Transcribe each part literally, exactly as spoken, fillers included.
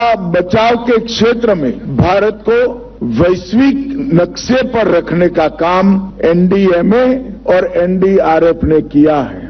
बचाव के क्षेत्र में भारत को वैश्विक नक्शे पर रखने का काम एनडीएमए और एनडीआरएफ ने किया है।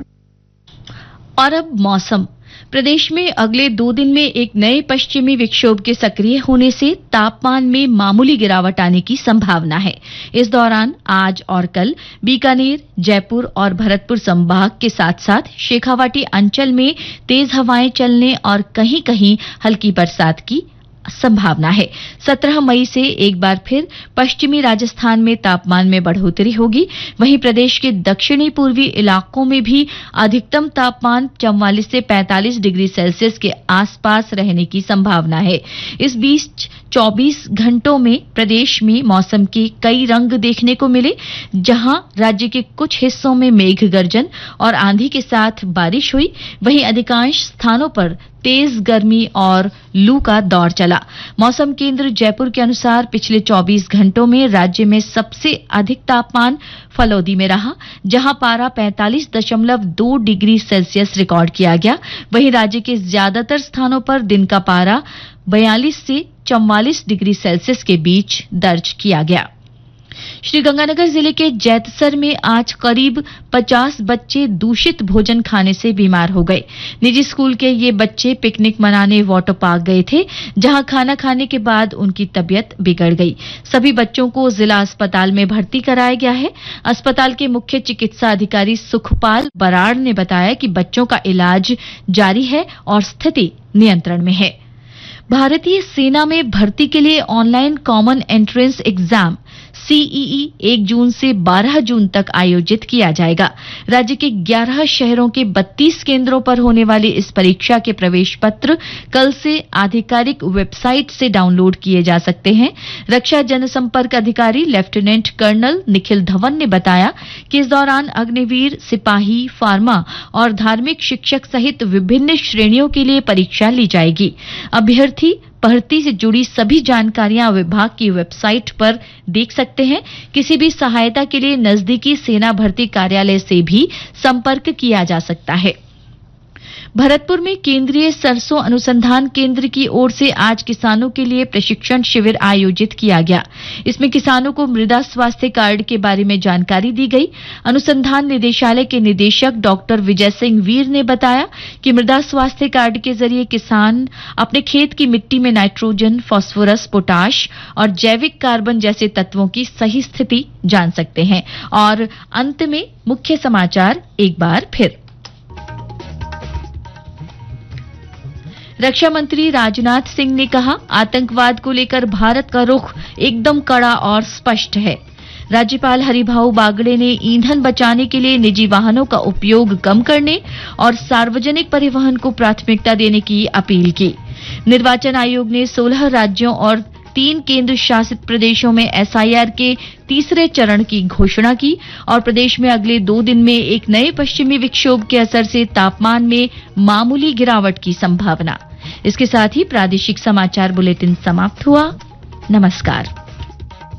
और अब मौसम। प्रदेश में अगले दो दिन में एक नए पश्चिमी विक्षोभ के सक्रिय होने से तापमान में मामूली गिरावट आने की संभावना है। इस दौरान आज और कल बीकानेर, जयपुर और भरतपुर संभाग के साथ साथ शेखावाटी अंचल में तेज हवाएं चलने और कहीं-कहीं हल्की बरसात की संभावना है। सत्रह मई से एक बार फिर पश्चिमी राजस्थान में तापमान में बढ़ोतरी होगी। वहीं प्रदेश के दक्षिणी पूर्वी इलाकों में भी अधिकतम तापमान चौवालीस से पैंतालीस डिग्री सेल्सियस के आसपास रहने की संभावना है। इस बीच चौबीस घंटों में प्रदेश में मौसम के कई रंग देखने को मिले, जहां राज्य के कुछ हिस्सों में मेघ गर्जन और आंधी के साथ बारिश हुई। वहीं अधिकांश स्थानों पर तेज गर्मी और लू का दौर चला। मौसम केंद्र जयपुर के अनुसार पिछले चौबीस घंटों में राज्य में सबसे अधिक तापमान फलौदी में रहा, जहां पारा पैंतालीस दशमलव दो डिग्री सेल्सियस रिकॉर्ड किया गया। वहीं राज्य के ज्यादातर स्थानों पर दिन का पारा बयालीस से चौवालीस डिग्री सेल्सियस के बीच दर्ज किया गया। श्रीगंगानगर जिले के जैतसर में आज करीब पचास बच्चे दूषित भोजन खाने से बीमार हो गए। निजी स्कूल के ये बच्चे पिकनिक मनाने वाटर पार्क गए थे, जहां खाना खाने के बाद उनकी तबीयत बिगड़ गई। सभी बच्चों को जिला अस्पताल में भर्ती कराया गया है। अस्पताल के मुख्य चिकित्सा अधिकारी सुखपाल बराड़ ने बताया कि बच्चों का इलाज जारी है और स्थिति नियंत्रण में है। भारतीय सेना में भर्ती के लिए online common entrance exam CEE एक जून से बारह जून तक आयोजित किया जाएगा। राज्य के ग्यारह शहरों के बत्तीस केंद्रों पर होने वाली इस परीक्षा के प्रवेश पत्र कल से आधिकारिक वेबसाइट से डाउनलोड किए जा सकते हैं। रक्षा जनसंपर्क अधिकारी लेफ्टिनेंट कर्नल निखिल धवन ने बताया कि इस दौरान अग्निवीर, सिपाही, फार्मा और धार्मिक शिक्षक सहित विभिन्न श्रेणियों के लिए परीक्षा ली जाएगी। अभ्यर्थी भर्ती से जुड़ी सभी जानकारियां विभाग की वेबसाइट पर देख सकते हैं। किसी भी सहायता के लिए नजदीकी सेना भर्ती कार्यालय से भी संपर्क किया जा सकता है। भरतपुर में केंद्रीय सरसों अनुसंधान केंद्र की ओर से आज किसानों के लिए प्रशिक्षण शिविर आयोजित किया गया। इसमें किसानों को मृदा स्वास्थ्य कार्ड के बारे में जानकारी दी गई। अनुसंधान निदेशालय के निदेशक डॉक्टर विजय सिंह वीर ने बताया कि मृदा स्वास्थ्य कार्ड के जरिए किसान अपने खेत की मिट्टी में नाइट्रोजन, फास्फोरस, पोटाश और जैविक कार्बन जैसे तत्वों की सही स्थिति जान सकते हैं। और अंत में मुख्य समाचार एक बार फिर। रक्षा मंत्री राजनाथ सिंह ने कहा, आतंकवाद को लेकर भारत का रुख एकदम कड़ा और स्पष्ट है। राज्यपाल हरिभाऊ बागड़े ने ईंधन बचाने के लिए निजी वाहनों का उपयोग कम करने और सार्वजनिक परिवहन को प्राथमिकता देने की अपील की। निर्वाचन आयोग ने सोलह राज्यों और तीन केंद्र शासित प्रदेशों में एसआईआर के तीसरे चरण की घोषणा की। और प्रदेश में अगले दो दिन में एक नए पश्चिमी विक्षोभ के असर से तापमान में मामूली गिरावट की संभावना। इसके साथ ही प्रादेशिक समाचार बुलेटिन समाप्त हुआ। नमस्कार।